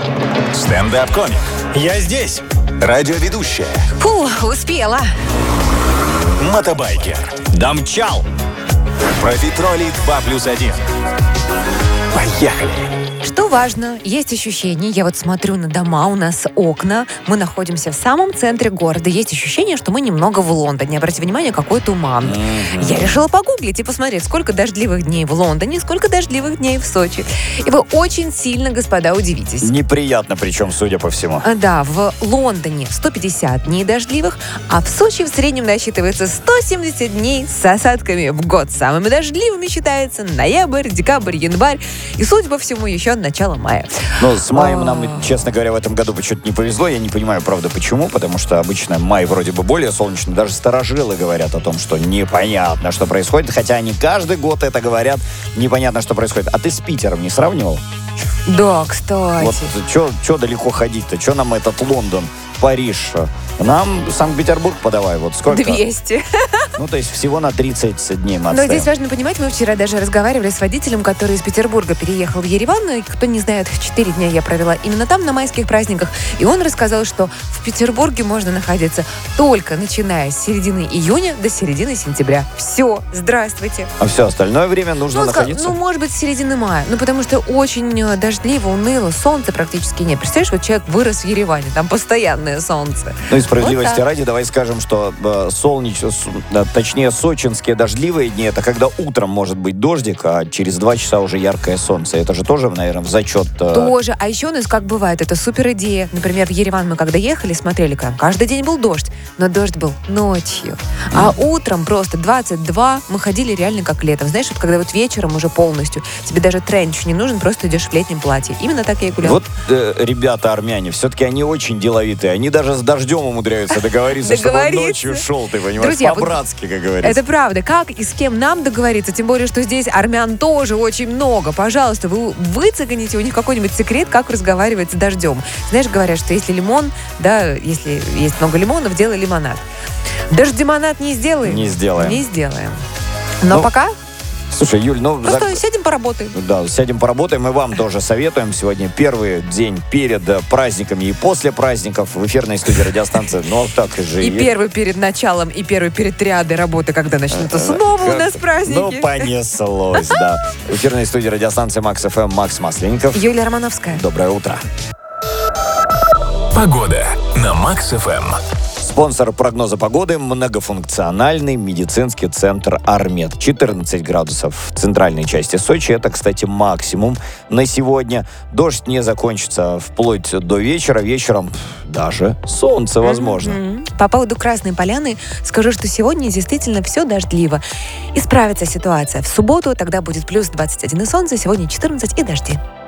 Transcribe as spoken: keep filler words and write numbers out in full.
Стендап-комик. Я здесь. Радиоведущая. Фу, успела. Мотобайкер. Домчал. Профитроли два плюс один. Поехали! Что важно, есть ощущение, я вот смотрю на дома, у нас окна, мы находимся в самом центре города, есть ощущение, что мы немного в Лондоне. Обратите внимание, какой туман. Mm-hmm. Я решила погуглить и посмотреть, сколько дождливых дней в Лондоне, сколько дождливых дней в Сочи. И вы очень сильно, господа, удивитесь. Неприятно, причем, судя по всему. А, да, в Лондоне сто пятьдесят дней дождливых, а в Сочи в среднем насчитывается сто семьдесят дней с осадками в год. Самыми дождливыми считается ноябрь, декабрь, январь и, судя по всему, еще начало мая. Ну, с маем нам, честно говоря, в этом году почему-то не повезло. Я не понимаю, правда, почему. Потому что обычно май вроде бы более солнечный. Даже старожилы говорят о том, что непонятно, что происходит. Хотя они каждый год это говорят. Непонятно, что происходит. А ты с Питером не сравнивал? Да, кстати. Вот что далеко ходить-то? Что нам этот Лондон, Париж? Нам Санкт-Петербург подавай. Вот сколько? двести. Ну, то есть всего на тридцать дней мы Но отстаем. здесь важно понимать, мы вчера даже разговаривали с водителем, который из Петербурга переехал в Ереван. И, кто не знает, четыре дня я провела именно там, на майских праздниках. И он рассказал, что в Петербурге можно находиться только начиная с середины июня до середины сентября. Все, здравствуйте. А все остальное время нужно ну, находиться? Ну, может быть, с середины мая. Ну, потому что очень дождливо, уныло, солнца практически нет. Представляешь, вот человек вырос в Ереване, там постоянное солнце. Ну и справедливости вот ради, давай скажем, что э, солнеч... э, точнее, сочинские дождливые дни, это когда утром может быть дождик, а через два часа уже яркое солнце. Это же тоже, наверное, в зачет... Э... Тоже. А еще у нас как бывает, это супер идея. Например, в Ереван мы когда ехали, смотрели, как каждый день был дождь, но дождь был ночью. А утром просто двадцать два, мы ходили реально как летом. Знаешь, вот когда вот вечером уже полностью, тебе даже тренч не нужен, просто идешь в летнем платье. Именно так я и гуляла. Вот э, ребята армяне, все-таки они очень деловитые. Они даже с дождем умудряются договориться, чтобы он ночью шел, ты понимаешь, Друзья, по-братски, как говорится. Это правда. Как и с кем нам договориться? Тем более, что здесь армян тоже очень много. Пожалуйста, вы выцеганите у них какой-нибудь секрет, как разговаривать с дождем. Знаешь, говорят, что если лимон, да, если есть много лимонов, делай лимонад. Дождемонад не сделаем. Не сделаем. Не сделаем. Но ну, пока... Слушай, Юль, ну... Просто за... сядем поработаем. Да, сядем поработаем, и вам тоже советуем. Сегодня первый день перед праздниками и после праздников в эфирной студии радиостанции. Ну, так же. И первый перед началом, и первый перед триадой работы, когда начнутся снова у нас праздники. Ну, понеслось, да. В эфирной студии радиостанции Макс эф эм Макс Масленников. Юлия Романовская. Доброе утро. Погода на Макс эф эм. Спонсор прогноза погоды – многофункциональный медицинский центр «Армед». четырнадцать градусов в центральной части Сочи. Это, кстати, максимум на сегодня. Дождь не закончится вплоть до вечера. Вечером даже солнце возможно. Mm-hmm. По поводу Красной Поляны скажу, что сегодня действительно все дождливо. Исправится ситуация в субботу, тогда будет плюс двадцать один и солнце, сегодня четырнадцать и дожди.